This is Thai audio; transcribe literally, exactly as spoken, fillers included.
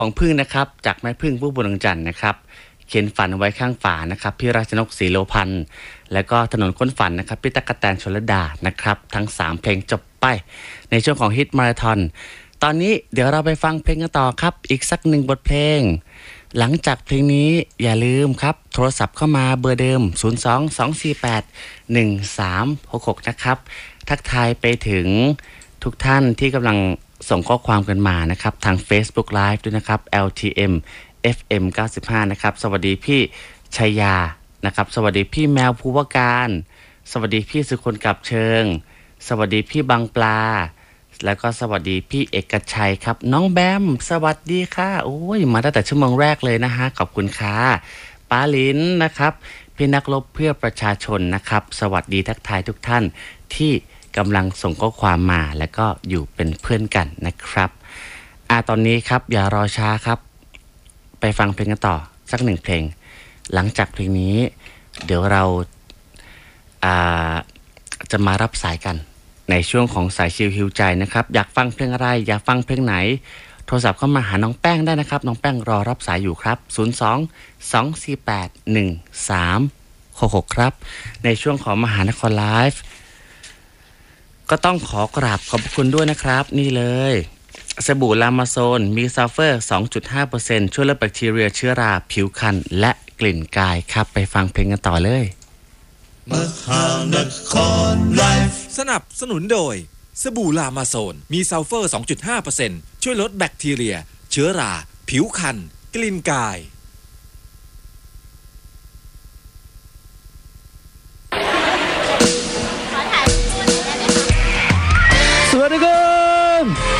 ของพึ่งนะครับจากแม่พึ่งผู้บุญจันทร์นะครับเขียนฝันไว้ข้างฝานะครับพี่ราชนกศรีโลพันธ์แล้วก็ถนนค้นฝันนะครับพี่ตั๊กแตนชลดานะครับทั้งสามเพลงจบไปในช่วงของฮิตมาราธอนตอนนี้เดี๋ยวเราไปฟังเพลงกันต่อครับอีกสักหนึ่งบทเพลงหลังจากเพลงนี้อย่าลืมครับโทรศัพท์เข้ามาเบอร์เดิมศูนย์ สอง สอง สี่ แปด หนึ่ง สาม หก หกนะครับทักทายไปถึงทุกท่านที่กำลังส่งข้อความกันมานะครับทาง Facebook Live ด้วยนะครับ แอล ที เอ็ม เอฟ เอ็ม เก้าสิบห้านะครับสวัสดีพี่ชัยยานะครับสวัสดีพี่แมวภูวการสวัสดีพี่สุคนกับเชิงสวัสดีพี่บางปลาแล้วก็สวัสดีพี่เอกชัยครับน้องแบมสวัสดีค่ะโอ้ยมาตั้งแต่ชั่วโมงแรกเลยนะฮะขอบคุณค่ะป้าลินนะครับพี่นักรบเพื่อประชาชนนะครับสวัสดีทักทายทุกท่านที่กำลังส่งข้อความมาแล้วก็อยู่เป็นเพื่อนกันนะครับอ่าตอนนี้ครับอย่ารอช้าครับไปฟังเพลงกันต่อสักหนึ่งเพลงหลังจากเพลงนี้เดี๋ยวเราอ่าจะมารับสายกันในช่วงของสายชิลฮิวใจนะครับอยากฟังเพลงอะไรอยากฟังเพลงไหนโทรศัพท์เข้ามาหาน้องแป้งได้นะครับน้องแป้งรอรับสายอยู่ครับศูนย์ สอง สอง สี่ แปด หนึ่ง สาม หก หกครับในช่วงของมหานครไลฟ์ก็ต้องขอกราบขอบคุณด้วยนะครับนี่เลยสบู่ลามาโซนมีซัลเฟอร์ สองจุดห้าเปอร์เซ็นต์ ช่วยลดแบคทีเรียเชื้อราผิวคันและกลิ่นกายครับไปฟังเพลงกันต่อเลยมหานครไลฟ์สนับสนุนโดยสบู่ลามาโซนมีซัลเฟอร์ สองจุดห้าเปอร์เซ็นต์ ช่วยลดแบคทีเรียเชื้อราผิวคันกลิ่นกาย